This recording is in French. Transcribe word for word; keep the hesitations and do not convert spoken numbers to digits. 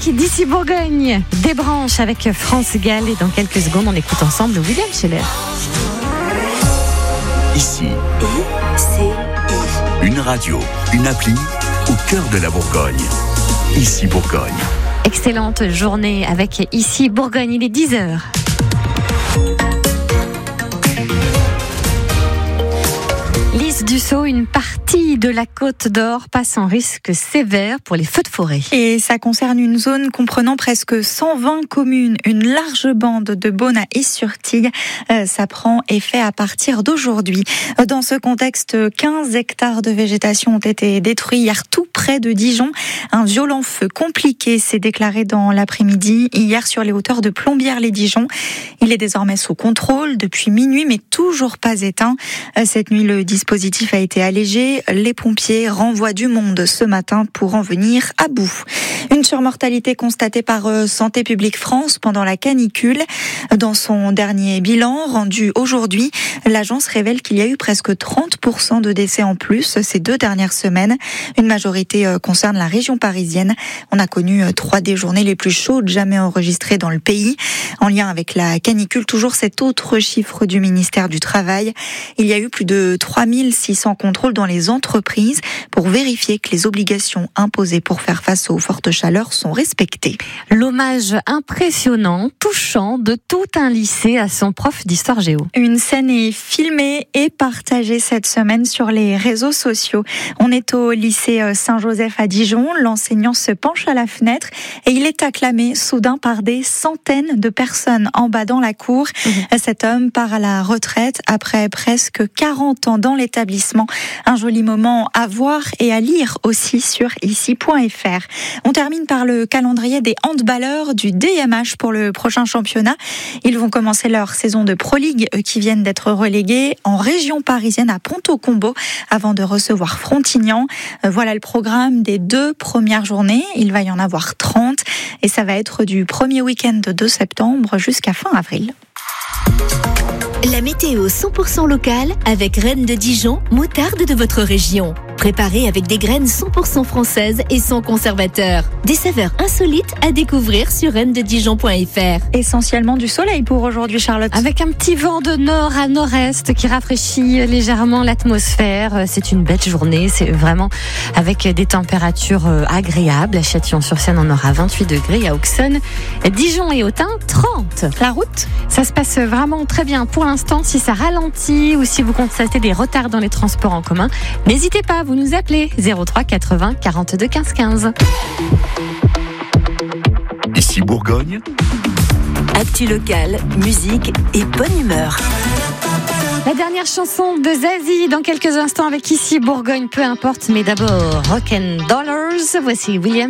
musique d'ici Bourgogne, des branches avec France Gall et dans quelques secondes on écoute ensemble William Scheller. Ici, I C I. une radio, une appli au cœur de la Bourgogne. Ici Bourgogne. Excellente journée avec Ici Bourgogne, il est dix heures. Lys Dussault, une partie de la Côte d'Or passe en risque sévère pour les feux de forêt. Et ça concerne une zone comprenant presque cent vingt communes, une large bande de Beaune à Is-sur-Tille. Euh, ça prend effet à partir d'aujourd'hui. Dans ce contexte, quinze hectares de végétation ont été détruits hier tout près de Dijon. Un violent feu compliqué s'est déclaré dans l'après-midi, hier sur les hauteurs de Plombières-les-Dijon. Il est désormais sous contrôle depuis minuit, mais toujours pas éteint. Cette nuit, le dispositif a été allégé. Les pompiers renvoient du monde ce matin pour en venir à bout. Une surmortalité constatée par Santé publique France pendant la canicule. Dans son dernier bilan rendu aujourd'hui, l'agence révèle qu'il y a eu presque trente pour cent de décès en plus ces deux dernières semaines. Une majorité concerne la région parisienne. On a connu trois des journées les plus chaudes jamais enregistrées dans le pays. En lien avec la canicule, toujours cet autre chiffre du ministère du Travail. Il y a eu plus de trois mille six cents contrôles dans les entreprises pour vérifier que les obligations imposées pour faire face aux fortes chaleurs sont respectées. L'hommage impressionnant, touchant de tout un lycée à son prof d'histoire géo. Une scène est filmée et partagée cette semaine sur les réseaux sociaux. On est au lycée Saint-Joseph à Dijon. L'enseignant se penche à la fenêtre et il est acclamé soudain par des centaines de personnes en bas dans la cour. Mmh. Cet homme part à la retraite après presque quarante ans dans l'établissement. Un joli moment à voir et à lire aussi sur ici point f r. On termine par le calendrier des handballeurs du D M H pour le prochain championnat. Ils vont commencer leur saison de Pro League qui viennent d'être relégués en région parisienne à Ponto-Combo avant de recevoir Frontignan. Voilà le programme des deux premières journées. Il va y en avoir trente et ça va être du premier week-end de septembre jusqu'à fin avril. La météo cent pour cent locale avec Reine de Dijon, moutarde de votre région. Préparée avec des graines cent pour cent françaises et sans conservateur. Des saveurs insolites à découvrir sur reine de dijon point f r. Essentiellement du soleil pour aujourd'hui, Charlotte. Avec un petit vent de nord à nord-est qui rafraîchit légèrement l'atmosphère. C'est une belle journée. C'est vraiment avec des températures agréables. À Châtillon-sur-Seine, on aura vingt-huit degrés. À Auxonne, Dijon et Autun, trente. La route, ça se passe vraiment très bien pour l'instant. Si ça ralentit ou si vous constatez des retards dans les transports en commun, n'hésitez pas, vous nous appelez zéro trois quatre-vingts quarante-deux quinze quinze. Ici Bourgogne. Actu locale, musique et bonne humeur. La dernière chanson de Zazie dans quelques instants avec Ici Bourgogne, peu importe, mais d'abord Rock'n Dollars. Voici William